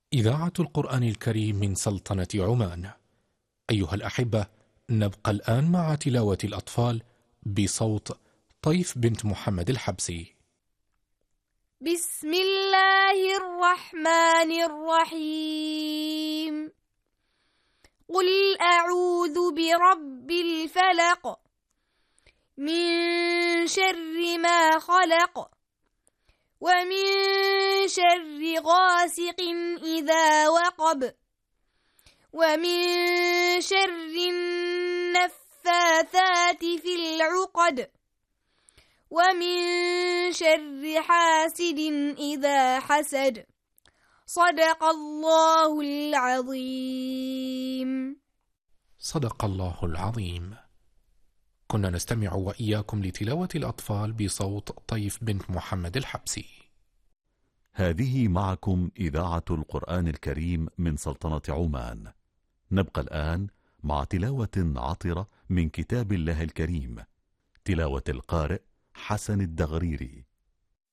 إذاعة القرآن الكريم من سلطنة عمان. أيها الأحبة، نبقى الآن مع تلاوة الأطفال بصوت طيف بنت محمد الحبسي. بسم الله الرحمن الرحيم. قل أعوذ برب الفلق من شر ما خلق ومن شر غاسق إذا وقب ومن شر النفاثات في العقد ومن شر حاسد إذا حسد. صدق الله العظيم. صدق الله العظيم. كنا نستمع وإياكم لتلاوة الأطفال بصوت طيف بنت محمد الحبسي. هذه معكم إذاعة القرآن الكريم من سلطنة عمان. نبقى الآن مع تلاوة عطرة من كتاب الله الكريم، تلاوة القارئ حسن الدغريري.